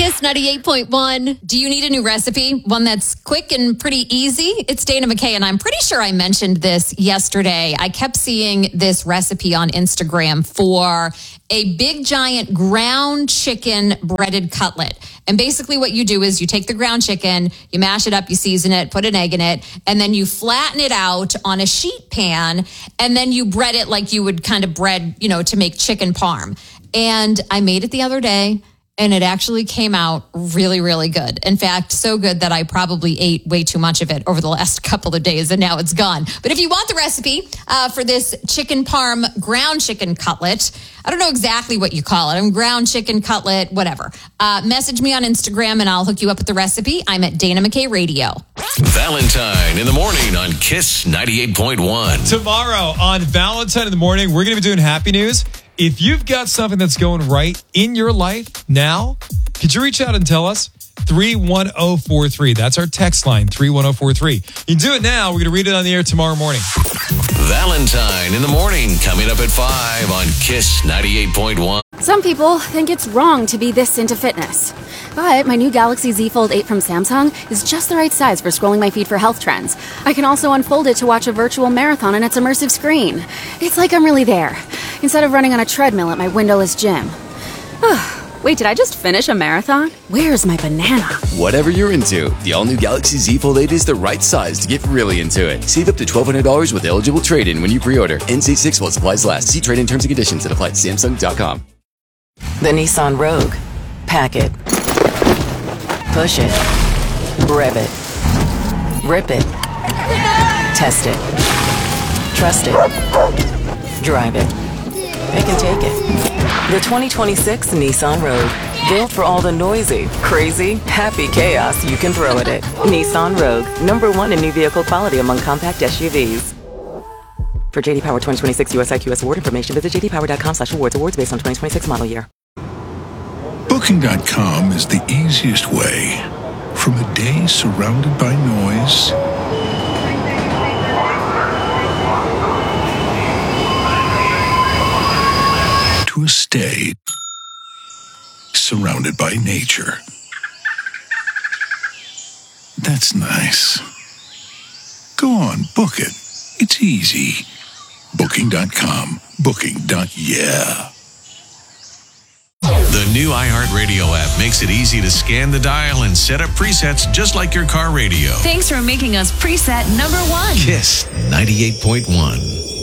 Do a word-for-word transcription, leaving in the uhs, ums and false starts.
Kiss ninety-eight point one. Do you need a new recipe? One that's quick and pretty easy? It's Dana McKay, and I'm pretty sure I mentioned this yesterday. I kept seeing this recipe on Instagram for a big giant ground chicken breaded cutlet. And basically what you do is you take the ground chicken, you mash it up, you season it, put an egg in it, and then you flatten it out on a sheet pan, and then you bread it like you would kind of bread, you know, to make chicken parm. And I made it the other day, and it actually came out really, really good. In fact, so good that I probably ate way too much of it over the last couple of days, and now it's gone. But if you want the recipe uh, for this chicken parm ground chicken cutlet, I don't know exactly what you call it. I'm ground chicken cutlet, whatever. Uh, message me on Instagram, and I'll hook you up with the recipe. I'm at Dana McKay Radio. Valentine in the morning on Kiss ninety-eight point one. Tomorrow on Valentine in the morning, we're going to be doing happy news. If you've got something that's going right in your life now, could you reach out and tell us? three one zero four three. That's our text line, three one zero four three. You can do it now. We're going to read it on the air tomorrow morning. Valentine in the morning, coming up at five on Kiss ninety-eight point one. Some people think it's wrong to be this into fitness. But my new Galaxy Z Fold eight from Samsung is just the right size for scrolling my feed for health trends. I can also unfold it to watch a virtual marathon on its immersive screen. It's like I'm really there, instead of running on a treadmill at my windowless gym. Wait, did I just finish a marathon? Where's my banana? Whatever you're into, the all-new Galaxy Z Fold eight is the right size to get really into it. Save up to twelve hundred dollars with eligible trade-in when you pre-order. N C six while supplies last. See trade-in terms and conditions that apply at Samsung dot com. The Nissan Rogue. Pack it. Push it. Rev it. Rip it. Test it. Trust it. Drive it. Pick and take it. The twenty twenty-six Nissan Rogue. Built for all the noisy, crazy, happy chaos you can throw at it. Nissan Rogue. Number one in new vehicle quality among compact S U Vs. For J D Power twenty twenty-six U S I Q S award information, visit j d power dot com slash awards. Awards based on twenty twenty-six model year. Booking dot com is the easiest way. From a day surrounded by noise to a stay surrounded by nature. That's nice. Go on, book it. It's easy. Booking dot com. Booking. Yeah. The new iHeartRadio app makes it easy to scan the dial and set up presets just like your car radio. Thanks for making us preset number one. Kiss ninety-eight point one.